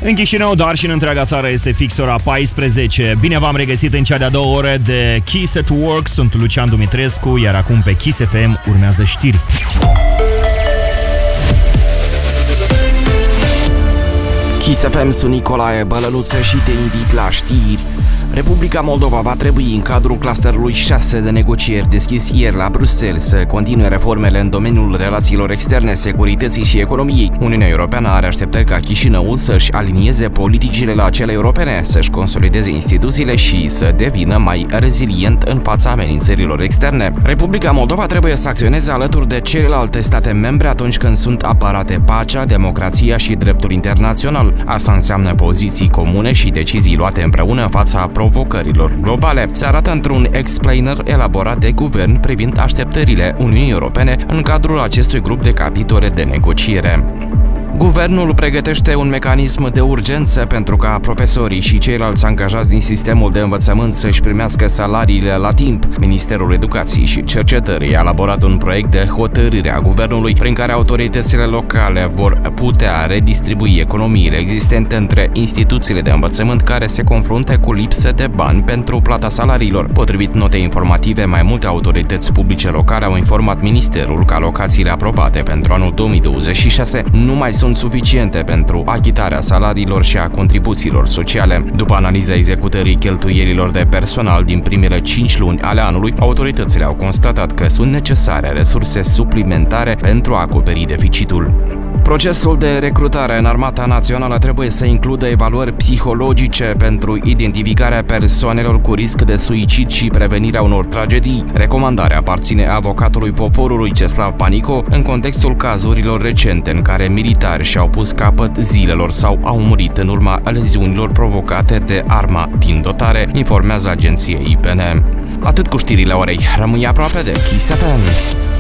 În Chișinău, dar și în întreaga țară este fix ora 14. Bine v-am regăsit în cea de-a doua oră de Kiss at Work. Sunt Lucian Dumitrescu, iar acum pe Kiss FM urmează știri. Kiss FM, sunt Nicolae Bălănuță și te invit la știri. Republica Moldova va trebui, în cadrul clusterului 6 de negocieri deschis ieri la Bruxelles, să continue reformele în domeniul relațiilor externe, securității și economiei. Uniunea Europeană are așteptări ca Chișinăul să-și alinieze politicile la cele europene, să-și consolideze instituțiile și să devină mai rezilient în fața amenințărilor externe. Republica Moldova trebuie să acționeze alături de celelalte state membre atunci când sunt apărate pacea, democrația și dreptul internațional. Asta înseamnă poziții comune și decizii luate împreună în fața provocărilor globale. Se arată într-un explainer elaborat de guvern privind așteptările Uniunii Europene în cadrul acestui grup de capitole de negociere. Guvernul pregătește un mecanism de urgență pentru ca profesorii și ceilalți angajați din sistemul de învățământ să-și primească salariile la timp. Ministerul Educației și Cercetării a elaborat un proiect de hotărâre a guvernului prin care autoritățile locale vor putea redistribui economiile existente între instituțiile de învățământ care se confruntă cu lipsă de bani pentru plata salariilor. Potrivit notei informative, mai multe autorități publice locale au informat ministerul că alocațiile aprobate pentru anul 2026 nu mai sunt suficiente pentru achitarea salariilor și a contribuțiilor sociale. După analiza executării cheltuielilor de personal din primele 5 luni ale anului, autoritățile au constatat că sunt necesare resurse suplimentare pentru a acoperi deficitul. Procesul de recrutare în Armata Națională trebuie să includă evaluări psihologice pentru identificarea persoanelor cu risc de suicid și prevenirea unor tragedii. Recomandarea aparține avocatului poporului Ceslav Panico în contextul cazurilor recente în care militari și-au pus capăt zilelor sau au murit în urma leziunilor provocate de arma din dotare, informează agenția IPN. Atât cu știrile orei. Rămâi aproape de Kiss FM.